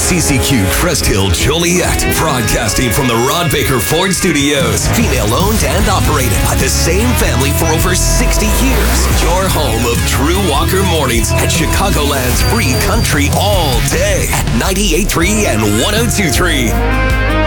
CCQ Crest Hill Joliet, broadcasting from the Ron Baker Ford Studios. Female owned and operated by the same family for over 60 years. Your home of Drew Walker Mornings at Chicagoland's free country all day at 98.3 and 102.3.